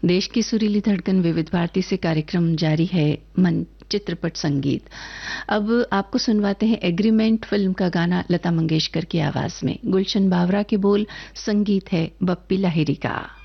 देश की सुरीली धड़कन विविध भारती से कार्यक्रम जारी है मन चित्रपट संगीत। अब आपको सुनवाते हैं एग्रीमेंट फिल्म का गाना लता मंगेशकर की आवाज में। गुलशन बावरा के बोल, संगीत है बप्पी लाहिरी का।